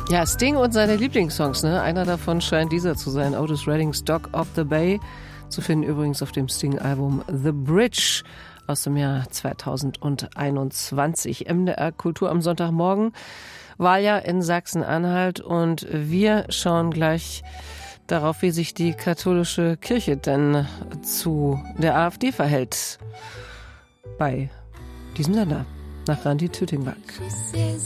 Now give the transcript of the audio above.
Ja, Sting und seine Lieblingssongs, ne? Einer davon scheint dieser zu sein, Otis Reddings Dock of the Bay, zu finden übrigens auf dem Sting-Album The Bridge aus dem Jahr 2021. MDR Kultur am Sonntagmorgen, Wahljahr in Sachsen-Anhalt, und wir schauen gleich darauf, wie sich die katholische Kirche denn zu der AfD verhält bei diesem Sender nach Randi Tütingwag.